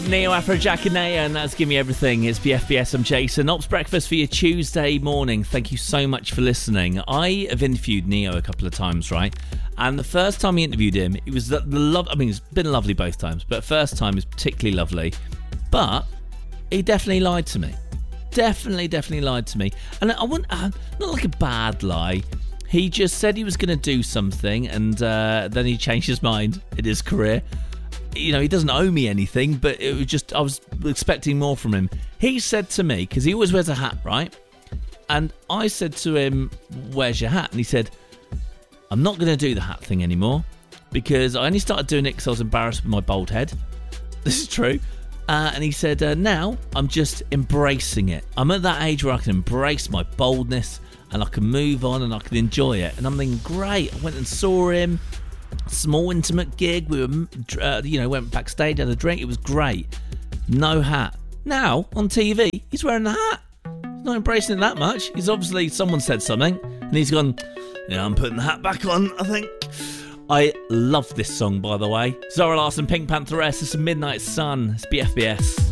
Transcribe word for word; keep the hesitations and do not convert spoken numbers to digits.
Neo Afrojack and Naya, and that's Give Me Everything. It's B F B S. I'm Jason. Ops Breakfast for your Tuesday morning. Thank you so much for listening. I have interviewed Neo a couple of times, right? And the first time we interviewed him, it was the, the love. I mean, it's been lovely both times, but first time was particularly lovely. But he definitely lied to me. Definitely, definitely lied to me. And I wouldn't, uh, not like a bad lie. He just said he was going to do something, and uh, then he changed his mind in his career. You know, he doesn't owe me anything, but it was just, I was expecting more from him. He said to me, because he always wears a hat, right? And I said to him, where's your hat? And he said, I'm not going to do the hat thing anymore, because I only started doing it because I was embarrassed with my bald head. This is true. Uh, and he said, uh, now I'm just embracing it. I'm at that age where I can embrace my baldness, and I can move on, and I can enjoy it. And I'm thinking, great. I went and saw him. Small intimate gig. We were, uh, you know, went backstage, had a drink. It was great. No hat. Now on T V, he's wearing the hat. He's not embracing it that much. He's obviously, someone said something, and he's gone, yeah, I'm putting the hat back on, I think. I love this song, by the way. Zara Larsson, Pink Pantheress. It's a Midnight Sun. It's B F B S.